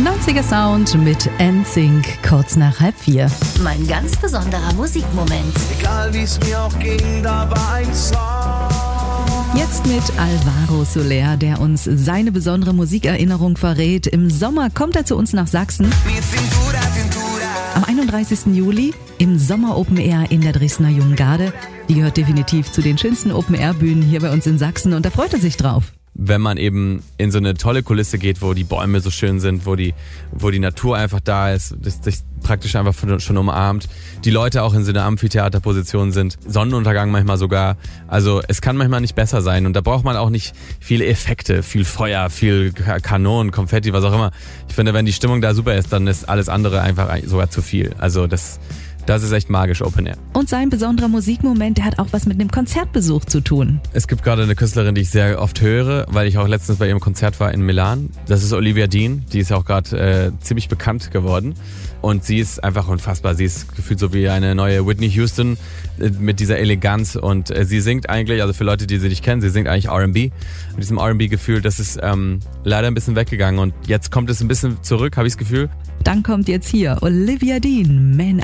90er Sound mit NSYNC, kurz nach 3:30. Mein ganz besonderer Musikmoment. Egal wie es mir auch ging, da war ein Song. Jetzt mit Alvaro Soler, der uns seine besondere Musikerinnerung verrät. Im Sommer kommt er zu uns nach Sachsen. Am 31. Juli im Sommer Open Air in der Dresdner Jungen Garde. Die gehört definitiv zu den schönsten Open Air Bühnen hier bei uns in Sachsen und da freut er sich drauf. Wenn man eben in so eine tolle Kulisse geht, wo die Bäume so schön sind, wo die Natur einfach da ist, das sich praktisch einfach schon umarmt, die Leute auch in so einer Amphitheaterposition sind, Sonnenuntergang manchmal sogar, also es kann manchmal nicht besser sein und da braucht man auch nicht viele Effekte, viel Feuer, viel Kanonen, Konfetti, was auch immer. Ich finde, wenn die Stimmung da super ist, dann ist alles andere einfach sogar zu viel. Also das ist echt magisch, Open Air. Und sein besonderer Musikmoment, der hat auch was mit einem Konzertbesuch zu tun. Es gibt gerade eine Künstlerin, die ich sehr oft höre, weil ich auch letztens bei ihrem Konzert war in Milan. Das ist Olivia Dean, die ist auch gerade ziemlich bekannt geworden. Und sie ist einfach unfassbar. Sie ist gefühlt so wie eine neue Whitney Houston mit dieser Eleganz. Und sie singt eigentlich, also für Leute, die sie nicht kennen, sie singt eigentlich R&B. Mit diesem R&B-Gefühl, das ist leider ein bisschen weggegangen. Und jetzt kommt es ein bisschen zurück, habe ich das Gefühl. Dann kommt jetzt hier Olivia Dean, Man